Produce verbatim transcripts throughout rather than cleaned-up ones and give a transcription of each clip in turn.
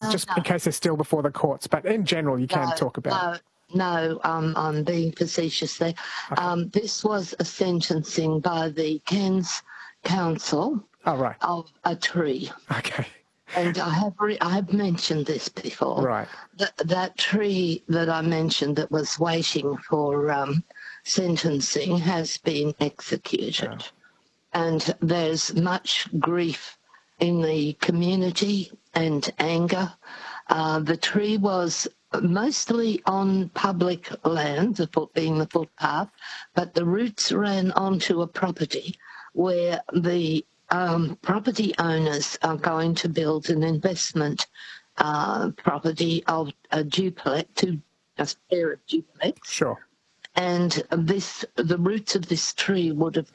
no, just no. in case they're still before the courts, but in general you can No, talk about it. no, no, um, I'm being facetious there. Okay. Um, this was a sentencing by the Cairns Council Oh, right. of a tree. Okay. And I have re- I have mentioned this before. Right. That that tree that I mentioned that was waiting for um, sentencing has been executed, Wow. and there's much grief in the community and anger. Uh, the tree was mostly on public land, the foot being the footpath, but the roots ran onto a property where the um, property owners are going to build an investment uh, property of a duplex, to a pair of duplex, Sure. and this the roots of this tree would have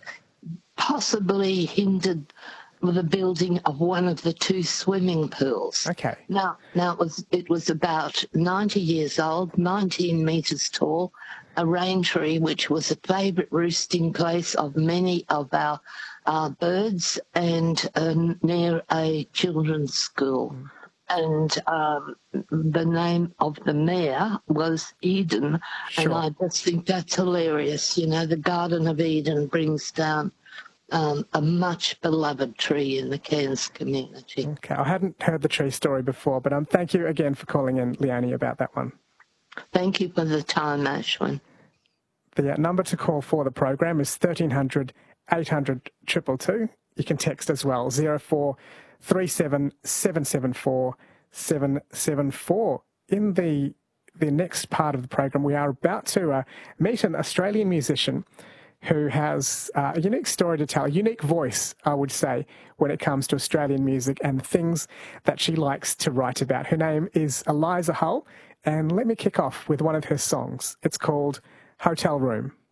possibly hindered the building of one of the two swimming pools. Okay. Now, now it was it was about ninety years old, nineteen metres tall, a rain tree which was a favourite roosting place of many of our uh, birds, and uh, near a children's school. Mm. And um, the name of the mayor was Eden, Sure. and I just think that's hilarious. You know, the Garden of Eden brings down Um, a much beloved tree in the Cairns community. Okay, I hadn't heard the tree story before, but um, thank you again for calling in, Leonie, about that one. Thank you for the time, Ashwin. The uh, number to call for the program is thirteen hundred, eight hundred, two two two. You can text as well, zero four three seven, seven seven four, seven seven four. In the the next part of the program, we are about to uh, meet an Australian musician who has uh, a unique story to tell, a unique voice, I would say, when it comes to Australian music and the things that she likes to write about. Her name is Eliza Hull, and let me kick off with one of her songs. It's called Hotel Room.